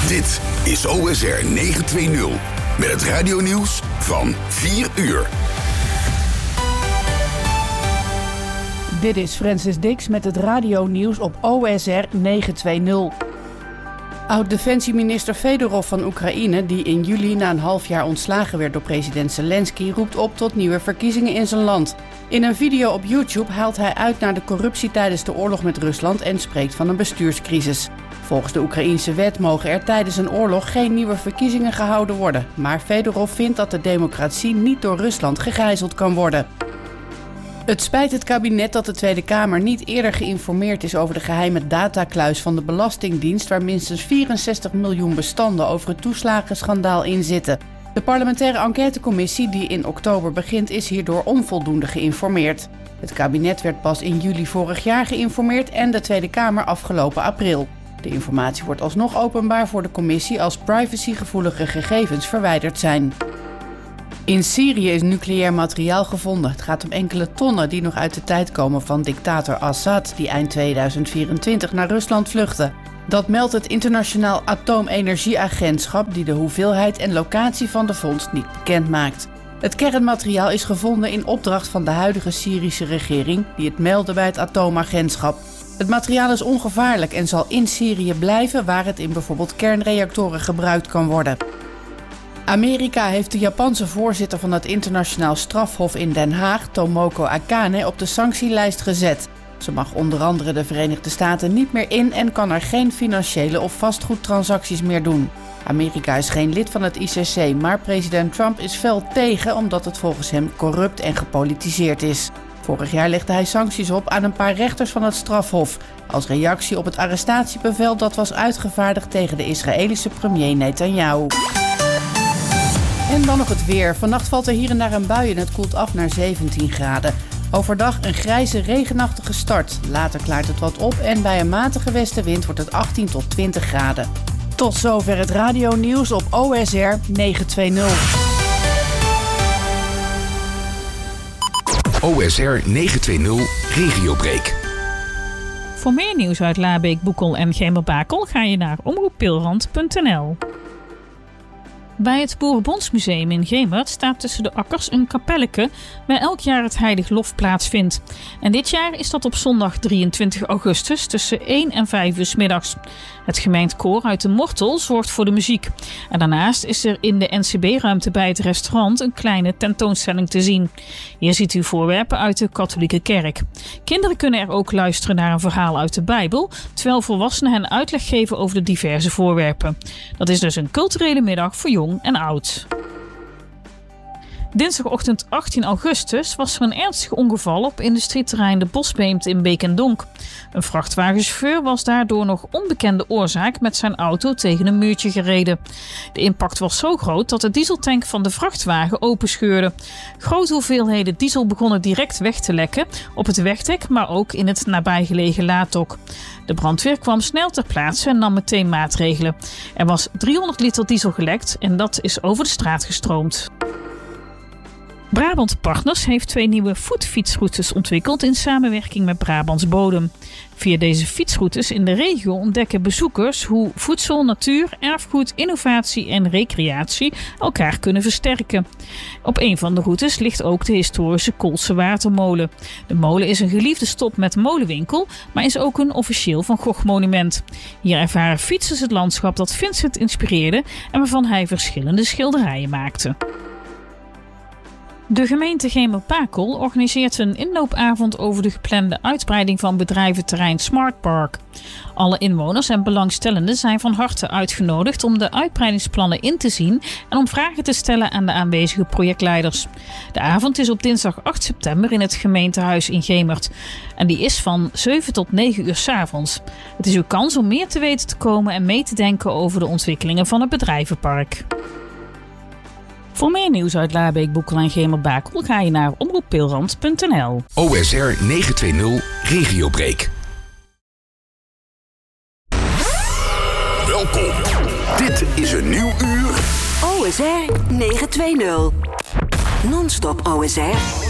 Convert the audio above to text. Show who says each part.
Speaker 1: Dit is OSR 920 met het radionieuws van 4 uur.
Speaker 2: Dit is Francis Dix met het radionieuws op OSR 920. Oud-defensieminister Fedorov van Oekraïne, die in juli na een half jaar ontslagen werd door president Zelensky, roept op tot nieuwe verkiezingen in zijn land. In een video op YouTube haalt hij uit naar de corruptie tijdens de oorlog met Rusland en spreekt van een bestuurscrisis. Volgens de Oekraïense wet mogen er tijdens een oorlog geen nieuwe verkiezingen gehouden worden. Maar Fedorov vindt dat de democratie niet door Rusland gegijzeld kan worden. Het spijt het kabinet dat de Tweede Kamer niet eerder geïnformeerd is over de geheime datakluis van de Belastingdienst, waar minstens 64 miljoen bestanden over het toeslagenschandaal in zitten. De parlementaire enquêtecommissie die in oktober begint is hierdoor onvoldoende geïnformeerd. Het kabinet werd pas in juli vorig jaar geïnformeerd en de Tweede Kamer afgelopen april. De informatie wordt alsnog openbaar voor de commissie als privacygevoelige gegevens verwijderd zijn. In Syrië is nucleair materiaal gevonden. Het gaat om enkele tonnen die nog uit de tijd komen van dictator Assad, die eind 2024 naar Rusland vluchtte. Dat meldt het Internationaal Atoomenergieagentschap, die de hoeveelheid en locatie van de vondst niet bekend maakt. Het kernmateriaal is gevonden in opdracht van de huidige Syrische regering, die het meldde bij het atoomagentschap. Het materiaal is ongevaarlijk en zal in Syrië blijven, waar het in bijvoorbeeld kernreactoren gebruikt kan worden. Amerika heeft de Japanse voorzitter van het internationaal strafhof in Den Haag, Tomoko Akane, op de sanctielijst gezet. Ze mag onder andere de Verenigde Staten niet meer in en kan er geen financiële of vastgoedtransacties meer doen. Amerika is geen lid van het ICC, maar president Trump is fel tegen omdat het volgens hem corrupt en gepolitiseerd is. Vorig jaar legde hij sancties op aan een paar rechters van het strafhof, als reactie op het arrestatiebevel dat was uitgevaardigd tegen de Israëlische premier Netanyahu. En dan nog het weer. Vannacht valt er hier en daar een bui en het koelt af naar 17 graden. Overdag een grijze, regenachtige start. Later klaart het wat op en bij een matige westenwind wordt het 18 tot 20 graden. Tot zover het radionieuws op OSR 920.
Speaker 1: OSR 920 Regiobreak.
Speaker 3: Voor meer nieuws uit Laabeek, Boekel en Gemerbakel ga je naar omroeppilrand.nl. Bij het Boerenbondsmuseum in Gemert staat tussen de akkers een kapelleke waar elk jaar het Heilig Lof plaatsvindt. En dit jaar is dat op zondag 23 augustus tussen 1 en 5 uur 's middags. Het gemeentekoor uit de Mortel zorgt voor de muziek. En daarnaast is er in de NCB-ruimte bij het restaurant een kleine tentoonstelling te zien. Hier ziet u voorwerpen uit de katholieke kerk. Kinderen kunnen er ook luisteren naar een verhaal uit de Bijbel, terwijl volwassenen hen uitleg geven over de diverse voorwerpen. Dat is dus een culturele middag voor jong en oud. Dinsdagochtend 18 augustus was er een ernstig ongeval op industrieterrein de Bosbeemt in Beek en Donk. Een vrachtwagenchauffeur was daardoor nog onbekende oorzaak met zijn auto tegen een muurtje gereden. De impact was zo groot dat de dieseltank van de vrachtwagen openscheurde. Grote hoeveelheden diesel begonnen direct weg te lekken op het wegdek, maar ook in het nabijgelegen laadok. De brandweer kwam snel ter plaatse en nam meteen maatregelen. Er was 300 liter diesel gelekt en dat is over de straat gestroomd. Brabant Partners heeft 2 nieuwe voetfietsroutes ontwikkeld in samenwerking met Brabants Bodem. Via deze fietsroutes in de regio ontdekken bezoekers hoe voedsel, natuur, erfgoed, innovatie en recreatie elkaar kunnen versterken. Op een van de routes ligt ook de historische Koolse Watermolen. De molen is een geliefde stop met molenwinkel, maar is ook een officieel Van Gogh monument. Hier ervaren fietsers het landschap dat Vincent inspireerde en waarvan hij verschillende schilderijen maakte. De gemeente Gemerbakel organiseert een inloopavond over de geplande uitbreiding van bedrijventerrein Smart Park. Alle inwoners en belangstellenden zijn van harte uitgenodigd om de uitbreidingsplannen in te zien en om vragen te stellen aan de aanwezige projectleiders. De avond is op dinsdag 8 september in het gemeentehuis in Gemert. En die is van 7 tot 9 uur 's avonds. Het is uw kans om meer te weten te komen en mee te denken over de ontwikkelingen van het bedrijvenpark. Voor meer nieuws uit Laabeek, Boekel en Gemerbakel ga je naar omroeppilrand.nl.
Speaker 1: OSR 920 Regiobreak. Welkom. Dit is een nieuw uur.
Speaker 4: OSR 920. Non-stop OSR.